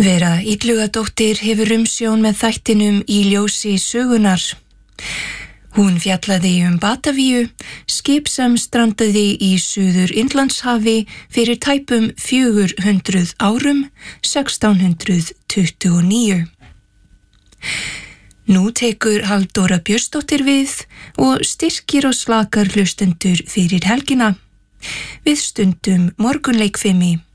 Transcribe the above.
Vera Illugadóttir hefur umsjón með þættinum Í ljósi sögunar. Hún fjallaði Batavíu, skip sem strandaði í Suður Indlandshafi fyrir tæpum 400 árum, 1629. Nú tekur Halldóra Björnsdóttir við og styrkir og slakar hlustendur fyrir helgina. Við stundum morgunleikfimi.